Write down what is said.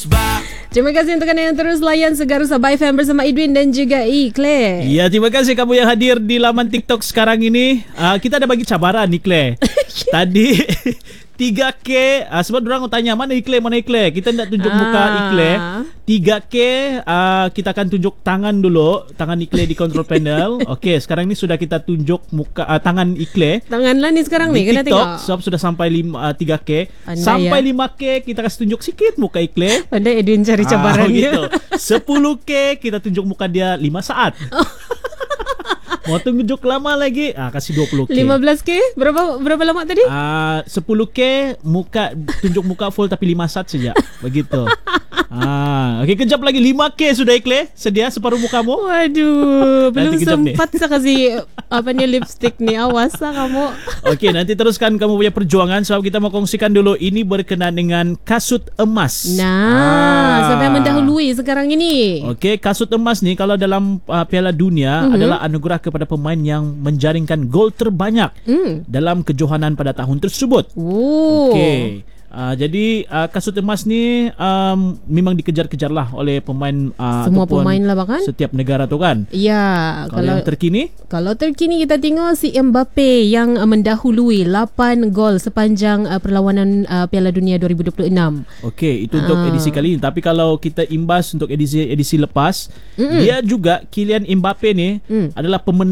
Terima kasih untuk anda yang terus layan Segar Sabah FM bersama Edwin dan juga Claire. Ya, terima kasih kamu yang hadir di laman TikTok sekarang ini. Kita ada bagi cabaran nih, Claire. Tadi 3K, sebab orang tanya mana Ikle. Kita nak tunjuk muka Ikle. 3K, kita akan tunjuk tangan dulu. Tangan Ikle di control panel. Okey, sekarang ni sudah kita tunjuk muka tangan Ikle. Tangan lah ni sekarang di ni, kena TikTok, tengok. sebab sudah sampai 3K. Pandai Sampai ya. 5K, kita kasih tunjuk sikit muka Ikle. Pandai Edwin cari cabaran dia. Gitu. 10K, kita tunjuk muka dia 5 saat. Mau tunjuk lama lagi, kasih 20K. 15K? Berapa lama tadi? 10K tunjuk muka full tapi 5 saat saja. Begitu. Okey, kejap lagi 5K sudah Ikle. Sedia separuh mukamu? Waduh, belum Nanti kejap sempat saya kasih lipstick ni. Awas lah kamu. Okey, nanti teruskan kamu punya perjuangan sebab kita mau kongsikan dulu ini berkenaan dengan kasut emas. Sampai mendahului sekarang ini. Okey, kasut emas ni kalau dalam Piala Dunia adalah anugerah kepada pemain yang menjaringkan gol terbanyak dalam kejohanan pada tahun tersebut. Okey. Jadi kasut emas ni memang dikejar-kejar lah oleh pemain semua pemain lah bahkan setiap negara tu kan. Ya. Kalau yang terkini? Kalau terkini kita tengok si Mbappe yang mendahului 8 gol sepanjang perlawanan Piala Dunia 2026. Okey, itu untuk edisi kali ini. Tapi kalau kita imbas untuk edisi lepas, dia juga Kylian Mbappe ni adalah pemenang